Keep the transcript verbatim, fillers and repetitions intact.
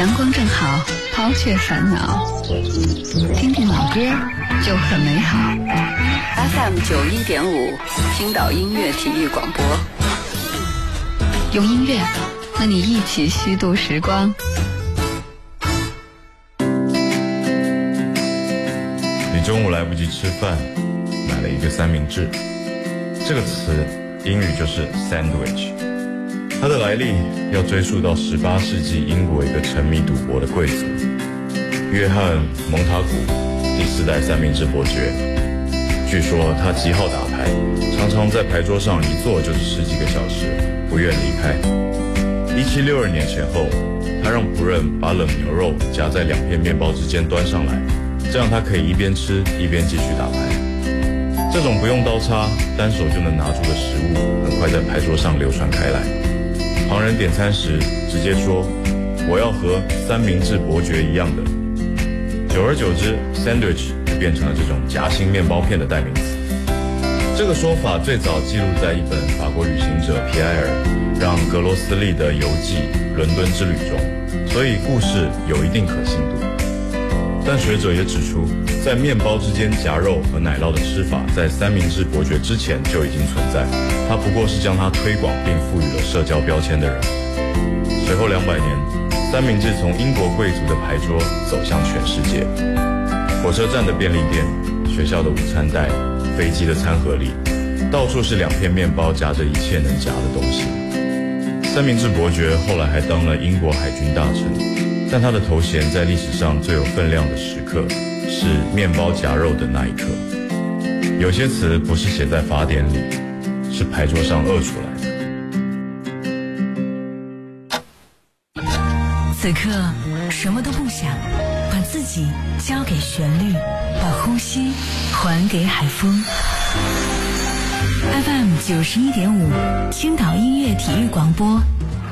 阳光正好，抛却烦恼，听听老歌就很美好。 F M 九一点五，青岛音乐体育广播， 用音乐和你一起虚度时光。 你中午来不及吃饭，买了一个三明治。这个词英语就是 sandwich， 它的来历要追溯到十八世纪英国一个沉迷赌博的贵族约翰·蒙塔古第四代三明治伯爵。据说他极好打牌，常常在牌桌上一坐就是十几个小时，不愿离开。一七六二年前后，他让仆人把冷牛肉夹在两片面包之间端上来，这样他可以一边吃一边继续打牌。这种不用刀叉单手就能拿住的食物很快在牌桌上流传开来。旁人点餐时直接说，我要和三明治伯爵一样的。久而久之 sandwich 就变成了这种夹心面包片的代名词。这个说法最早记录在一本法国旅行者皮埃尔让格罗斯利的游记《伦敦之旅》中，所以故事有一定可信度。但学者也指出，在面包之间夹肉和奶酪的吃法在三明治伯爵之前就已经存在，他不过是将它推广并赋予了社交标签的人。随后两百年，三明治从英国贵族的牌桌走向全世界。火车站的便利店、学校的午餐袋、飞机的餐盒里，到处是两片面包夹着一切能夹的东西。三明治伯爵后来还当了英国海军大臣，但他的头衔在历史上最有分量的时刻是面包夹肉的那一刻。有些词不是写在法典里，是牌桌上饿出来的。 此刻什么都不想，把自己交给旋律，把呼吸还给海风。F M 九十一点五，青岛音乐体育广播，